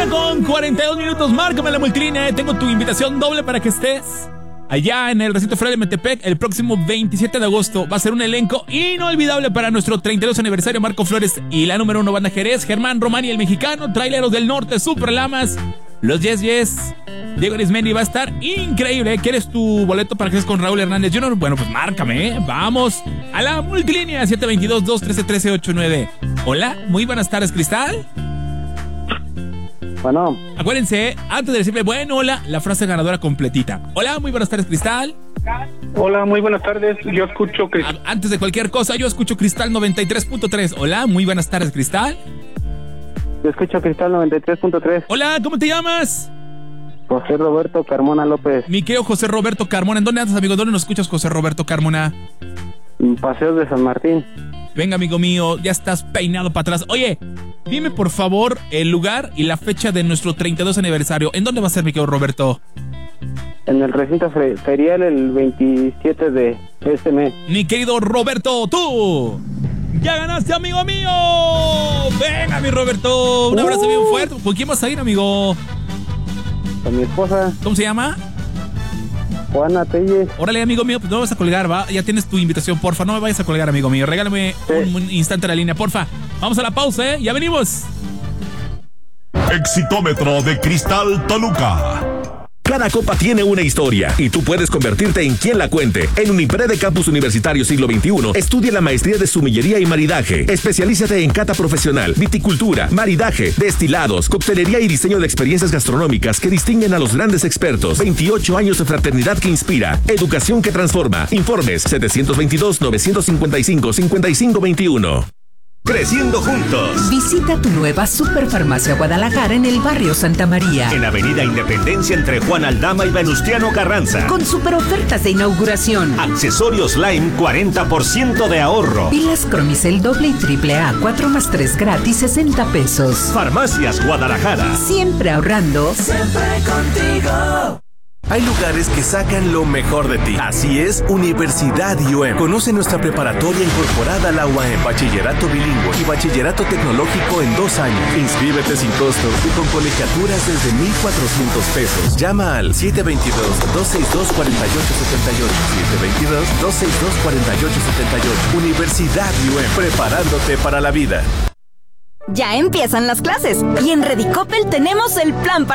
con 42 minutos. Márcame la multilínea. Tengo tu invitación doble para que estés allá en el recinto ferial de Metepec el próximo 27 de agosto. Va a ser un elenco inolvidable para nuestro 32 aniversario. Marco Flores y la número 1 banda Jerez, Germán Román y el mexicano, Traileros del Norte, Super Lamas, los Yes Yes, Diego Arismendi. Va a estar increíble. ¿Quieres tu boleto para que estés con Raúl Hernández Jr.? Bueno, pues márcame, Vamos a la multilínea 722-213-1389. Hola, muy buenas tardes, Cristal. Bueno. Acuérdense, antes de decirle bueno, hola, la frase ganadora completita. Hola, muy buenas tardes, Cristal. Hola, muy buenas tardes. Yo escucho Cristal. Antes de cualquier cosa, yo escucho Cristal 93.3. Hola, muy buenas tardes, Cristal. Yo escucho Cristal 93.3. Hola, ¿cómo te llamas? José Roberto Carmona López. Mi querido José Roberto Carmona. ¿En dónde andas, amigo? ¿Dónde nos escuchas, José Roberto Carmona? Paseos de San Martín. Venga, amigo mío, ya estás peinado para atrás. Oye, dime por favor el lugar y la fecha de nuestro 32 aniversario. ¿En dónde va a ser, mi querido Roberto? En el recinto ferial el 27 de este mes. Mi querido Roberto, tú ya ganaste, amigo mío. Venga, mi Roberto, un abrazo bien fuerte. ¿Con quién vas a ir, amigo? Con mi esposa. ¿Cómo se llama? Juana Telles. Órale, amigo mío, pues no me vas a colgar, ¿va? Ya tienes tu invitación, porfa, no me vayas a colgar, amigo mío. Regálame un instante en la línea, porfa. Vamos a la pausa, ¿eh? Ya venimos. Exitómetro de Cristal Toluca. Cada copa tiene una historia y tú puedes convertirte en quien la cuente. En Unipred de Campus Universitario Siglo XXI, estudia la maestría de sumillería y maridaje. Especialízate en cata profesional, viticultura, maridaje, destilados, coctelería y diseño de experiencias gastronómicas que distinguen a los grandes expertos. 28 años de fraternidad que inspira, educación que transforma. Informes 722-955-5521. Creciendo juntos. Visita tu nueva Superfarmacia Guadalajara en el barrio Santa María. En Avenida Independencia entre Juan Aldama y Venustiano Carranza. Con super ofertas de inauguración. Accesorios Lime 40% de ahorro. Pilas Cromicel doble y triple A 4+3 gratis 60 pesos. Farmacias Guadalajara. Siempre ahorrando. Siempre contigo. Hay lugares que sacan lo mejor de ti. Así es, Universidad IUEM. Conoce nuestra preparatoria incorporada a la UAM, bachillerato bilingüe y bachillerato tecnológico en 2 años. Inscríbete sin costo y con colegiaturas desde 1,400 pesos. Llama al 722-262-4878. 722-262-4878. Universidad IUEM, preparándote para la vida. Ya empiezan las clases y en Redicopel tenemos el plan para